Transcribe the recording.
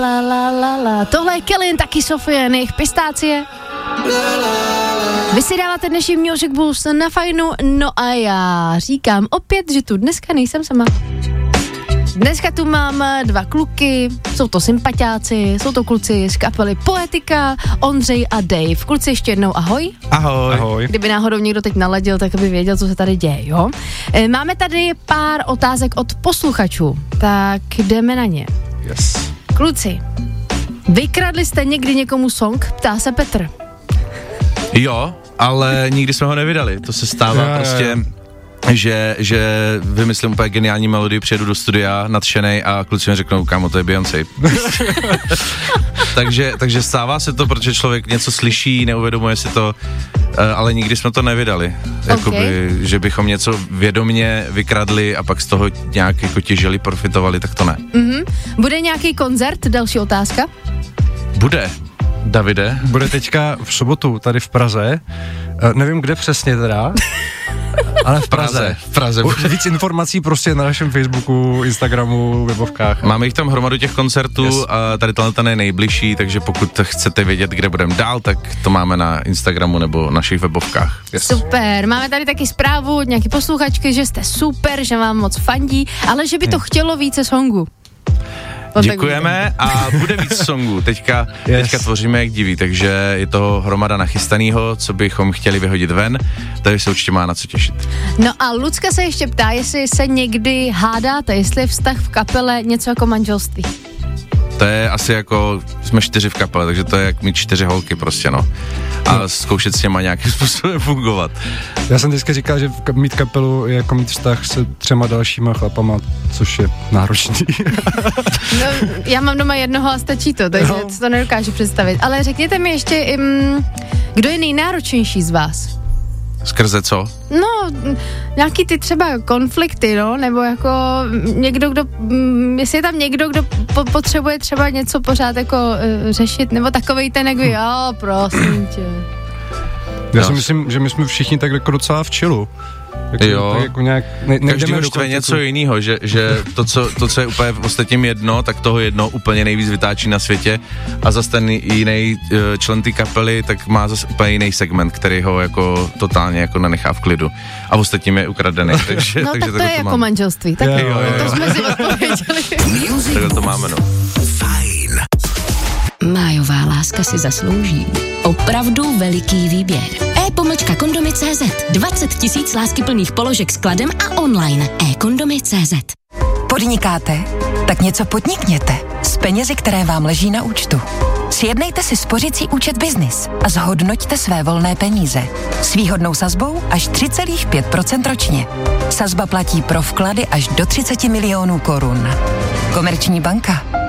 Tohle je Kellyn, taky Sofie, jejich Pistácie. Vy si dáváte dnešní Music Boost na Fajnu, no a já říkám opět, že tu dneska nejsem sama. Dneska tu mám 2 kluky, jsou to sympatiáci, jsou to kluci z kapely Poetika, Ondřej a Dave. Kluci, ještě jednou ahoj. Ahoj. Ahoj. Kdyby náhodou někdo teď naladil, tak by věděl, co se tady děje, jo? Máme tady pár otázek od posluchačů, tak jdeme na ně. Yes. Kluci, vykradli jste někdy někomu song? Ptá se Petr. Jo, ale nikdy jsme ho nevydali, to se stává prostě... Že vymyslím úplně geniální melodii, přijedu do studia nadšenej a kluci mi řeknou, kámo, to je Beyoncé. takže stává se to, protože člověk něco slyší, neuvědomuje si to, ale nikdy jsme to nevydali. Jakoby, že bychom něco vědomně vykradli a pak z toho nějak jako těžili, profitovali, tak to ne. Mm-hmm. Bude nějaký koncert? Další otázka. Bude. Davide? Bude teďka v sobotu tady v Praze, nevím kde přesně teda, ale v Praze. Víc informací prostě na našem Facebooku, Instagramu, webovkách. Máme jich tam hromadu těch koncertů, yes. A tady ten je nejbližší, takže pokud chcete vědět, kde budeme dál, tak to máme na Instagramu nebo našich webovkách. Yes. Super, máme tady taky zprávu od nějaký posluchačky, že jste super, že vám moc fandí, ale že by to chtělo více songů. Děkujeme a bude víc songů. Teďka tvoříme jak diví, takže je to hromada nachystanýho, co bychom chtěli vyhodit ven, takže se určitě má na co těšit. No a Lucka se ještě ptá, jestli se někdy hádáte, jestli je vztah v kapele něco jako manželství. To je asi jako, jsme 4 v kapele, takže to je jak mít 4 holky prostě, no. A zkoušet s těma nějakým způsobem fungovat. Já jsem vždycky říkal, že mít kapelu je jako mít vztah se 3 dalšíma chlapama, což je náročný. No, já mám doma jednoho a stačí to, takže to nedokážu představit. Ale řekněte mi ještě, kdo je nejnáročnější z vás? Skrze co? No, nějaký ty třeba konflikty, no, nebo jako někdo, jestli je tam někdo, kdo potřebuje třeba něco pořád jako řešit, nebo takovej ten, jako jo, prosím tě. Já si myslím, že my jsme všichni tak jako docela v chillu. Jo, tak jako nějak každýho štve něco jiného, že to, co je úplně ostatním jedno, tak toho jedno úplně nejvíc vytáčí na světě a zase ten jiný člen té kapely, tak má zase úplně jiný segment, který ho jako totálně jako nenechá v klidu a ostatním je ukradený. Takže, no takže tak to je jako manželství, tak jo. To jsme si odpověděli. Takhle to máme, no. Fajn. Májová láska si zaslouží opravdu veliký výběr. e-kondomy.cz 20 000 láskyplných položek s kladem a online. e-kondomy.cz. Podnikáte? Tak něco podnikněte s penězi, které vám leží na účtu. Sjednejte si spořící účet Business a zhodnoťte své volné peníze. S výhodnou sazbou až 3,5% ročně. Sazba platí pro vklady až do 30 milionů korun. Komerční banka.